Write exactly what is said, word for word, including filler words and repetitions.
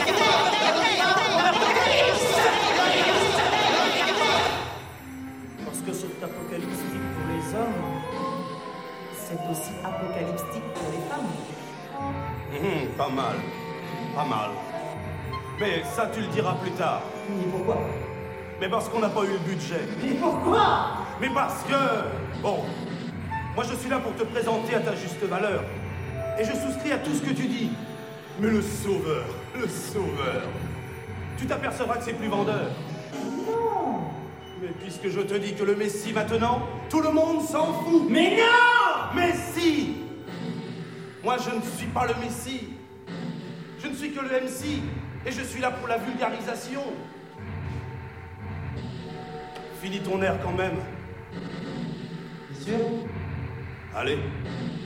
Parce que c'est apocalyptique pour les hommes, c'est aussi apocalyptique pour les femmes. Hum, pas mal. Pas mal. Mais ça, tu le diras plus tard. Mais pourquoi? Mais parce qu'on n'a pas eu le budget. Mais pourquoi? Mais parce que... Bon, moi je suis là pour te présenter à ta juste valeur. Et je souscris à tout ce que tu dis. Mais le sauveur, le sauveur, tu t'apercevras que c'est plus vendeur. Non. Mais puisque je te dis que le Messie maintenant, tout le monde s'en fout. Mais non! Mais si! Moi je ne suis pas le Messie. Je ne suis que le M C. Et je suis là pour la vulgarisation. Finis ton air quand même. Bien sûr. Allez.